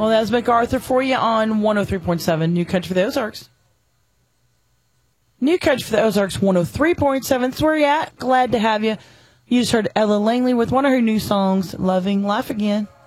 Well, that's MacArthur for you on 103.7 New Country for the Ozarks. New Country for the Ozarks 103.7. That's where you at. Glad to have you. You just heard Ella Langley with one of her new songs, Loving Life Again.